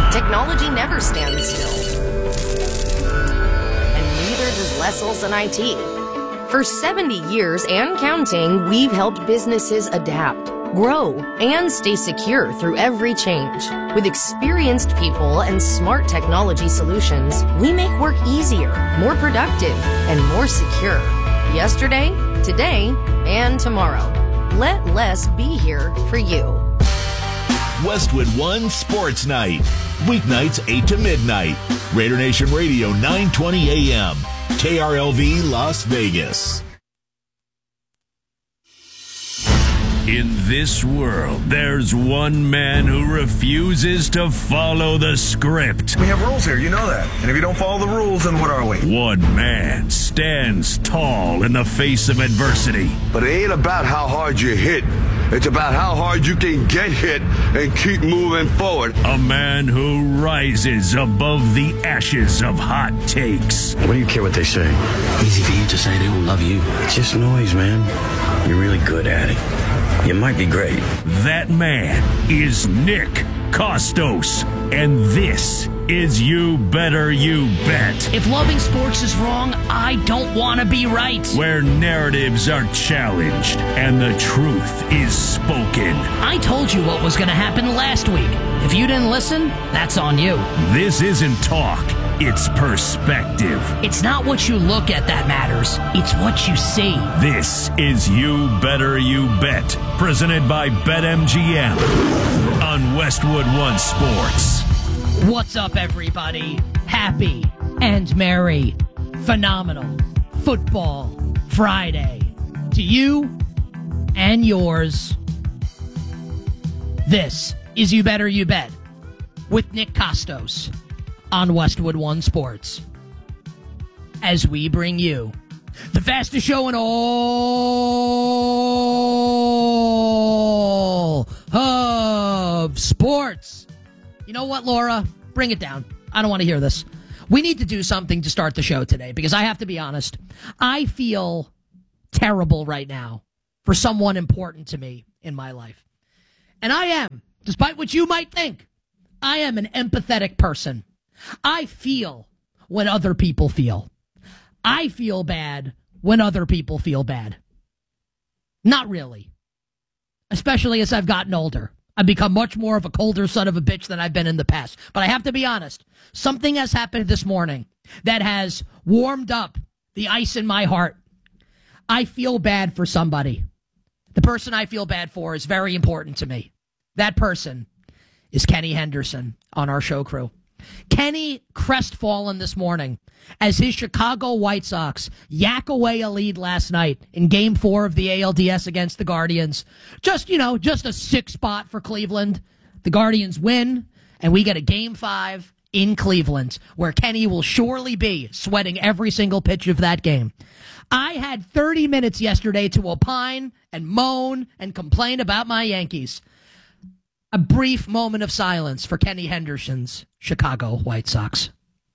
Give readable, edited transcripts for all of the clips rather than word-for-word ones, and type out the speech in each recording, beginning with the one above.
Technology never stands still. And neither does Les Olson IT. For 70 years and counting, we've helped businesses adapt, grow, and stay secure through every change. With experienced people and smart technology solutions, we make work easier, more productive, and more secure. Yesterday, today, and tomorrow. Let Les be here for you. Westwood One Sports Night. Weeknights 8 to midnight. Raider Nation Radio 920 AM. KRLV Las Vegas. In this world, there's one man who refuses to follow the script. We have rules here, you know that. And if you don't follow the rules, then what are we? One man stands tall in the face of adversity. But it ain't about how hard you hit. It's about how hard you can get hit and keep moving forward. A man who rises above the ashes of hot takes. What do you care what they say? Easy for you to say they don't love you. It's just noise, man. You're really good at it. You might be great. That man is Nick Kostos. And this is You Better You Bet. If loving sports is wrong, I don't want to be right. Where narratives are challenged and the truth is spoken. I told you what was going to happen last week. If you didn't listen, that's on you. This isn't talk. It's perspective. It's not what you look at that matters. It's what you see. This is You Better You Bet, presented by BetMGM on Westwood One Sports. What's up, everybody? Happy and merry, phenomenal Football Friday to you and yours. This is You Better You Bet with Nick Kostos on Westwood One Sports, as we bring you the fastest show in all of sports. You know what, Laura? Bring it down. I don't want to hear this. We need to do something to start the show today, because I have to be honest. I feel terrible right now for someone important to me in my life. And I am, despite what you might think, I am an empathetic person. I feel when other people feel. I feel bad when other people feel bad. Not really. Especially as I've gotten older. I've become much more of a colder son of a bitch than I've been in the past. But I have to be honest. Something has happened this morning that has warmed up the ice in my heart. I feel bad for somebody. The person I feel bad for is very important to me. That person is Kenny Henderson on our show crew. Kenny crestfallen this morning as his Chicago White Sox yak away a lead last night in Game 4 of the ALDS against the Guardians. Just a 6 spot for Cleveland. The Guardians win, and we get a Game 5 in Cleveland, where Kenny will surely be sweating every single pitch of that game. I had 30 minutes yesterday to opine and moan and complain about my Yankees. A brief moment of silence for Kenny Henderson's Chicago White Sox.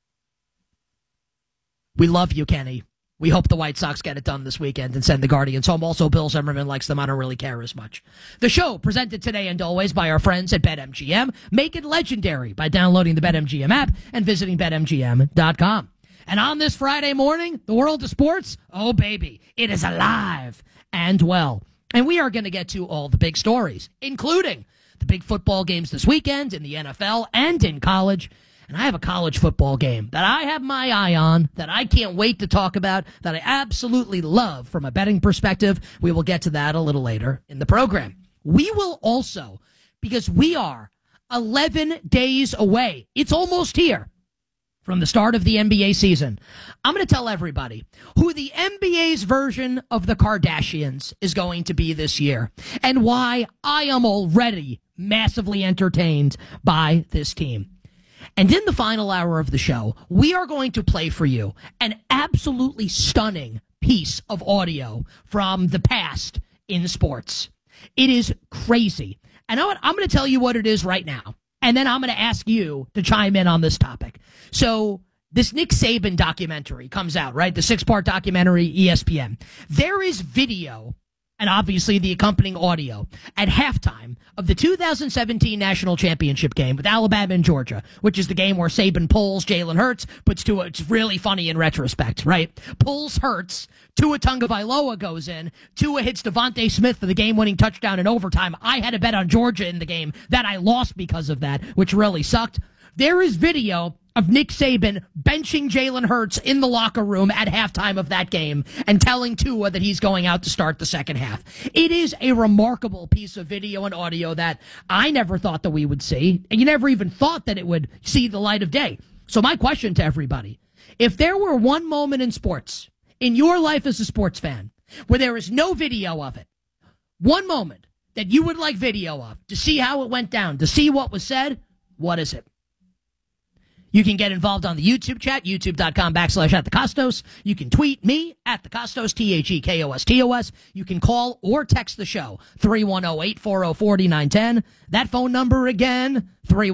We love you, Kenny. We hope the White Sox get it done this weekend and send the Guardians home. Also, Bill Zimmerman likes them. I don't really care as much. The show presented today and always by our friends at BetMGM. Make it legendary by downloading the BetMGM app and visiting BetMGM.com. And on this Friday morning, the world of sports, oh baby, it is alive and well. And we are going to get to all the big stories, including the big football games this weekend in the NFL and in college. And I have a college football game that I have my eye on, that I can't wait to talk about, that I absolutely love from a betting perspective. We will get to that a little later in the program. We will also, because we are 11 days away, it's almost here, from the start of the NBA season. I'm going to tell everybody who the NBA's version of the Kardashians is going to be this year, and why I am already massively entertained by this team. And in the final hour of the show, we are going to play for you an absolutely stunning piece of audio from the past in sports. It is crazy. And I'm going to tell you what it is right now, and then I'm going to ask you to chime in on this topic. So this Nick Saban documentary comes out, right? The 6-part documentary, ESPN. There is video and obviously the accompanying audio at halftime of the 2017 National Championship game with Alabama and Georgia, which is the game where Saban pulls Jalen Hurts, puts Tua. It's really funny in retrospect, right? Pulls Hurts, Tua Tagovailoa goes in, Tua hits Devontae Smith for the game-winning touchdown in overtime. I had a bet on Georgia in the game that I lost because of that, which really sucked. There is video of Nick Saban benching Jalen Hurts in the locker room at halftime of that game and telling Tua that he's going out to start the second half. It is a remarkable piece of video and audio that I never thought that we would see, and you never even thought that it would see the light of day. So my question to everybody, if there were one moment in sports, in your life as a sports fan, where there is no video of it, one moment that you would like video of to see how it went down, to see what was said, what is it? You can get involved on the YouTube chat, youtube.com/@thecostos. You can tweet me at the Costos, TheKostos. You can call or text the show, 310-840-4910. That phone number again,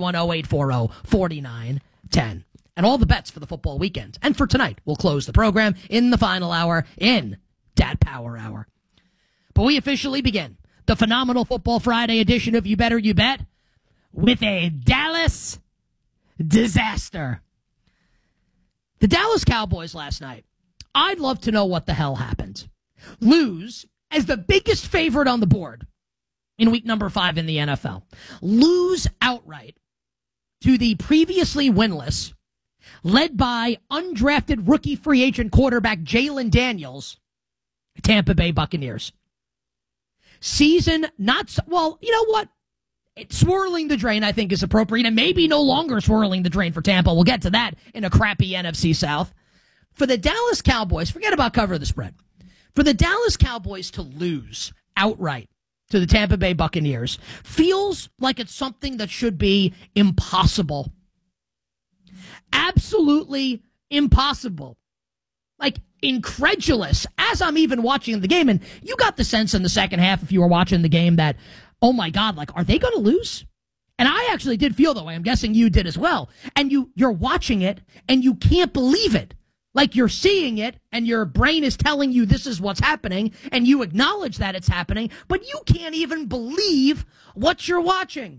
310-840-4910. And all the bets for the football weekend. And for tonight, we'll close the program in the final hour in Dat Power Hour. But we officially begin the phenomenal Football Friday edition of You Better You Bet with a Dallas disaster. The Dallas Cowboys last night, I'd love to know what the hell happened. Lose as the biggest favorite on the board in week number 5 in the NFL. Lose outright to the previously winless, led by undrafted rookie free agent quarterback Jalen Daniels, Tampa Bay Buccaneers. Season not so, well, you know what? Swirling the drain, I think, is appropriate, and maybe no longer swirling the drain for Tampa. We'll get to that in a crappy NFC South. For the Dallas Cowboys, forget about cover the spread. For the Dallas Cowboys to lose outright to the Tampa Bay Buccaneers feels like it's something that should be impossible. Absolutely impossible. Like, incredulous, as I'm even watching the game. And you got the sense in the second half, if you were watching the game, that, oh my God, like, are they going to lose? And I actually did feel that way. I'm guessing you did as well. And you're watching it and you can't believe it. Like, you're seeing it and your brain is telling you this is what's happening and you acknowledge that it's happening, but you can't even believe what you're watching.